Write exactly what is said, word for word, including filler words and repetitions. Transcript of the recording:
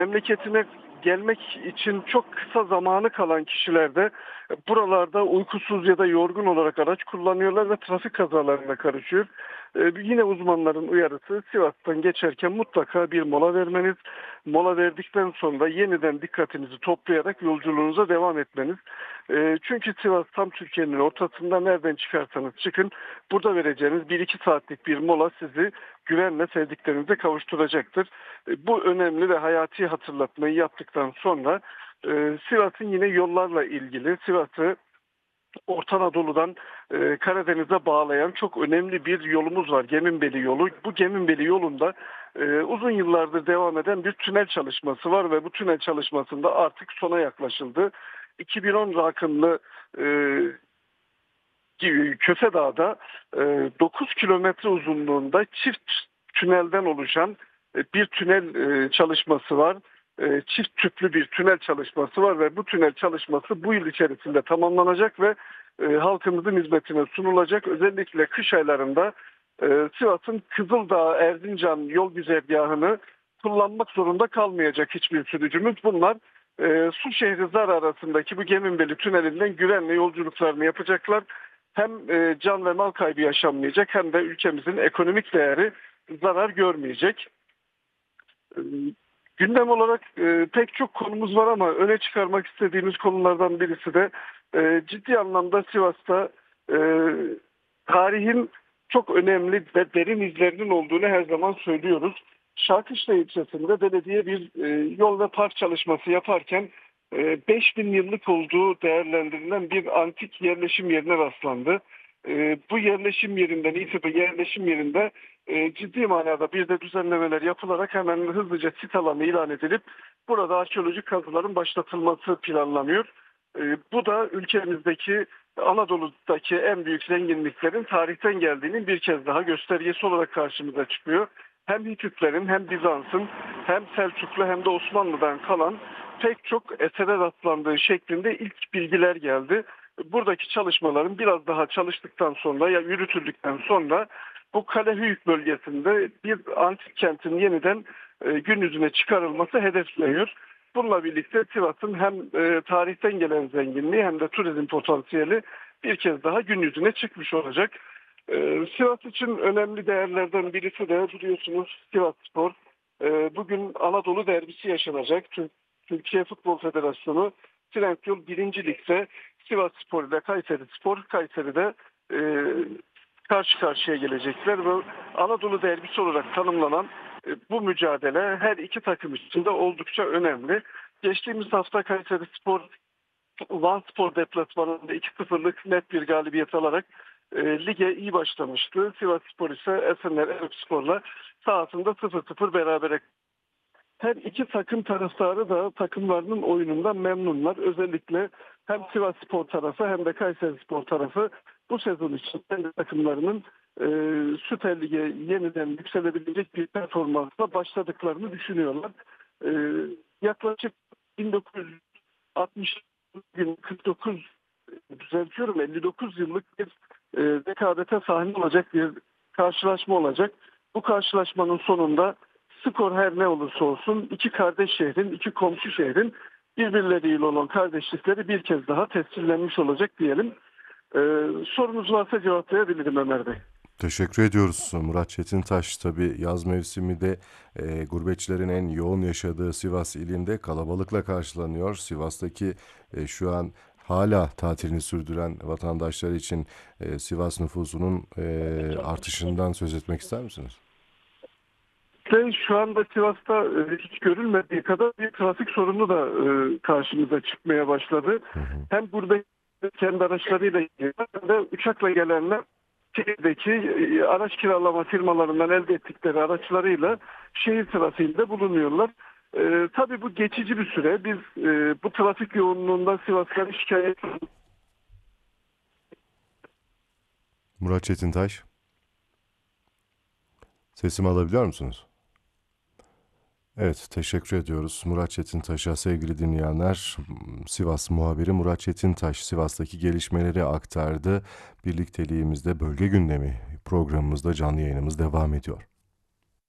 memleketine gelmek için çok kısa zamanı kalan kişiler de buralarda uykusuz ya da yorgun olarak araç kullanıyorlar ve trafik kazalarına karışıyor. Ee, yine uzmanların uyarısı, Sivas'tan geçerken mutlaka bir mola vermeniz, mola verdikten sonra yeniden dikkatinizi toplayarak yolculuğunuza devam etmeniz. Ee, çünkü Sivas tam Türkiye'nin ortasında, nereden çıkarsanız çıkın burada vereceğiniz bir iki saatlik bir mola sizi güvenle sevdiklerinize kavuşturacaktır. E, Bu önemli ve hayati hatırlatmayı yaptıktan sonra e, Sivas'ın yine yollarla ilgili, Sivas'ı Orta Anadolu'dan e, Karadeniz'e bağlayan çok önemli bir yolumuz var. Geminbeli yolu. Bu Geminbeli yolunda e, uzun yıllardır devam eden bir tünel çalışması var ve bu tünel çalışmasında artık sona yaklaşıldı. iki bin on rakımlı e, Kösedağ'da e, dokuz kilometre uzunluğunda çift tünelden oluşan e, bir tünel e, çalışması var. E, çift tüplü bir tünel çalışması var ve bu tünel çalışması bu yıl içerisinde tamamlanacak ve e, halkımızın hizmetine sunulacak. Özellikle kış aylarında e, Sivas'ın Kızıldağ Erzincan yol güzergahını kullanmak zorunda kalmayacak hiçbir sürücümüz. Bunlar e, Suşehri Zara arasındaki bu Geminbeli tünelinden güvenle yolculuklarını yapacaklar. Hem e, can ve mal kaybı yaşanmayacak hem de ülkemizin ekonomik değeri zarar görmeyecek. E, Gündem olarak e, pek çok konumuz var ama öne çıkarmak istediğimiz konulardan birisi de e, ciddi anlamda Sivas'ta e, tarihin çok önemli ve derin izlerinin olduğunu her zaman söylüyoruz. Şarkışla ilçesinde belediye bir e, yol ve park çalışması yaparken e, beş bin yıllık olduğu değerlendirilen bir antik yerleşim yerine rastlandı. E, bu yerleşim yerinden itibaren yerleşim yerinde e, ciddi manada bir de düzenlemeler yapılarak hemen hızlıca sit alanı ilan edilip burada arkeolojik kazıların başlatılması planlanıyor. E, bu da ülkemizdeki Anadolu'daki en büyük zenginliklerin tarihten geldiğinin bir kez daha göstergesi olarak karşımıza çıkıyor. Hem Hititlerin hem Bizans'ın hem Selçuklu hem de Osmanlı'dan kalan pek çok esere rastlandığı şeklinde ilk bilgiler geldi. Buradaki çalışmaların biraz daha çalıştıktan sonra ya yürütüldükten sonra bu Kalehuyuk bölgesinde bir antik kentin yeniden e, gün yüzüne çıkarılması hedefleniyor. Bununla birlikte Sivas'ın hem e, tarihten gelen zenginliği hem de turizm potansiyeli bir kez daha gün yüzüne çıkmış olacak. E, Sivas için önemli değerlerden birisi de biliyorsunuz Sivasspor. E, bugün Anadolu derbisi yaşanacak. Tür- Türkiye Futbol Federasyonu Trendyol birinci Lig'de Sivasspor ile Kayserispor, Kayseri'de e, karşı karşıya gelecekler ve Anadolu derbisi olarak tanımlanan e, bu mücadele her iki takım için de oldukça önemli. Geçtiğimiz hafta Kayserispor Vanspor deplasmanında iki sıfırlık net bir galibiyet alarak e, lige iyi başlamıştı. Sivasspor ise Esenler Erupspor'la sahasında sıfır sıfır berabere. Her iki takım taraftarı da takımlarının oyunundan memnunlar. Özellikle hem Sivasspor tarafı hem de Kayserispor tarafı bu sezon için kendi takımlarının e, Süper Lig'e yeniden yükselebilecek bir performansla başladıklarını düşünüyorlar. E, yaklaşık bin dokuz yüz altmış kırk dokuz düzeltiyorum elli dokuz yıllık bir e, rekabete sahne olacak bir karşılaşma olacak. Bu karşılaşmanın sonunda skor her ne olursa olsun iki kardeş şehrin, iki komşu şehrin birbirleriyle olan kardeşlikleri bir kez daha tescillenmiş olacak diyelim. Ee, sorunuz varsa cevaplayabilirim Ömer Bey. Teşekkür ediyoruz Murat Çetintaş. Tabii yaz mevsimi de e, gurbetçilerin en yoğun yaşadığı Sivas ilinde kalabalıkla karşılanıyor. Sivas'taki e, şu an hala tatilini sürdüren vatandaşlar için e, Sivas nüfusunun e, artışından söz etmek ister misiniz? Ve şu anda Sivas'ta e, hiç görülmediği kadar bir trafik sorunu da e, karşımıza çıkmaya başladı. Hı hı. Hem gurbet kendi araçlarıyla geliyor hem de uçakla gelenler şehirdeki e, araç kiralama firmalarından elde ettikleri araçlarıyla şehir trafiğinde bulunuyorlar. E, tabii bu geçici bir süre. Biz e, bu trafik yoğunluğundan Sivas'tan şikayet. Murat Çetintaş, sesimi alabiliyor musunuz? Evet, teşekkür ediyoruz Murat Çetintaş'a. Sevgili dinleyenler, Sivas muhabiri Murat Çetintaş Sivas'taki gelişmeleri aktardı. Birlikteliğimizde bölge gündemi programımızda canlı yayınımız devam ediyor.